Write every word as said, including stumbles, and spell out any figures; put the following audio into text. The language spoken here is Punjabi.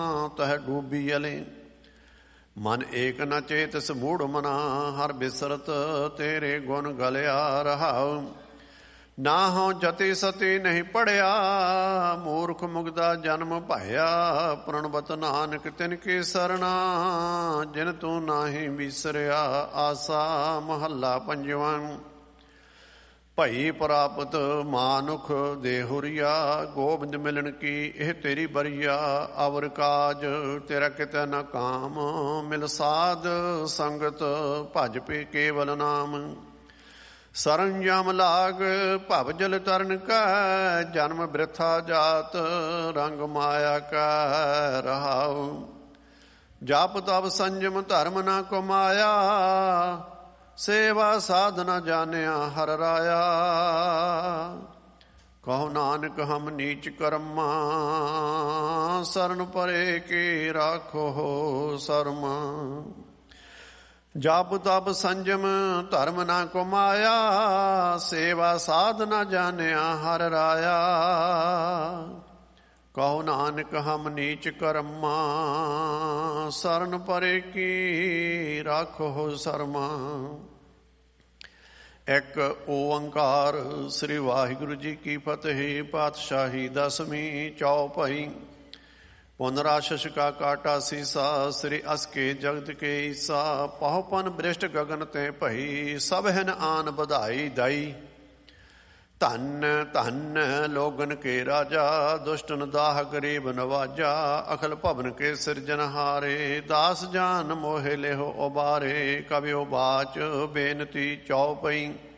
ਤਹ ਡੂਬੀ ਅਲੇ। ਮਨ ਏਕ ਨ ਚੇਤਿਸ ਮੂੜ ਮਨਾ, ਹਰ ਬਿਸਰਤ ਤੇਰੇ ਗੁਣ ਗਲਿਆ ਰਹਾਉ। ਨਾ ਹਉ ਜਤੀ ਸਤੀ ਨਹੀਂ ਪੜਿਆ, ਮੂਰਖ ਮੁਗਦਾ ਜਨਮ ਭਾਇਆ। ਪ੍ਰਣਵਤ ਨਾਨਕ ਤਿਨ ਕੀ ਸਰਣਾ, ਜਿਨ ਤੂੰ ਨਾਹੀਂ ਵਿਸਰਿਆ ਆਸਾ। ਮਹੱਲਾ ਪੰਜਵਾਂ। ਭਈ ਪ੍ਰਾਪਤ ਮਾਨੁਖ ਦੇਹੁਰੀਆ, ਗੋਬਿੰਦ ਮਿਲਣ ਕੀ ਇਹ ਤੇਰੀ ਬਰੀਆ। ਅਵਰ ਕਾਜ ਤੇਰਾ ਕਿਤੇ ਨ ਕਾਮ, ਮਿਲ ਸਾਧ ਸੰਗਤ ਭਜ ਪੇ ਕੇਵਲ ਨਾਮ। ਸਰੰਜਾਮ ਲਾਗ ਭਵ ਜਲ ਤਰਨ ਕੈ, ਜਨਮ ਬਿਰਥਾ ਜਾਤ ਰੰਗ ਮਾਇਆ ਕੈ ਰਹਾਉ। ਜਪ ਤਪ ਸੰਜਮ ਧਰਮ ਨ ਕਮਾਇਆ, ਸੇਵਾ ਸਾਧਨਾ ਜਾਣਿਆ ਹਰ ਰਾਇਆ। ਕਹੋ ਨਾਨਕ ਹਮ ਨੀਚ ਕਰਮਾ, ਸਰਨ ਪਰੇ ਕੀ ਰਾਖੋ ਸਰਮਾ। ਜਪ ਤਪ ਸੰਜਮ ਧਰਮ ਨਾ ਕਮਾਇਆ, ਸੇਵਾ ਸਾਧਨਾ ਜਾਣਿਆ ਹਰ ਰਾਇਆ। ਕਹੋ ਨਾਨਕ ਹਮ ਨੀਚ ਕਰਮਾ, ਸਰਨ ਪਰੇ ਕੀ ਰਾਖੋ ਸਰਮਾ। ਇੱਕ ਓੰਕਾਰ ਸ੍ਰੀ ਵਾਹਿਗੁਰੂ ਜੀ ਕੀ ਫਤਿਹ। ਪਾਤਸ਼ਾਹੀ ਦਸਵੀਂ ਚੌਪਈ। ਪੁਨਰਾਸ਼ਸ਼ ਕਾ ਕਾਟਾ ਸੀਸਾ, ਸ੍ਰੀ ਅਸ ਕੇ ਜਗਤ ਕੇ ਈਸਾ। ਪਹੁਪਨ ਬ੍ਰਿਸ਼ਟ ਗਗਨ ਤੇ ਭਈ, ਸਭ ਹਿਨ ਆਨ ਵਧਾਈ ਦਾਈ। ਧੰਨ ਧੰਨ ਲੋਗਨ ਕੇ ਰਾਜਾ, ਦੁਸ਼ਟਨ ਦਾਹ ਗਰੀਬ ਨਵਾਜਾ। ਅਖਲ ਭਵਨ ਕੇ ਸਿਰਜਨਹਾਰੇ, ਦਾਸ ਜਾਨ ਮੋਹਿ ਲਿਹੁ ਉਬਾਰੇ। ਕਵਿਓ ਬਾਚ ਬੇਨਤੀ ਚੌਪਈ।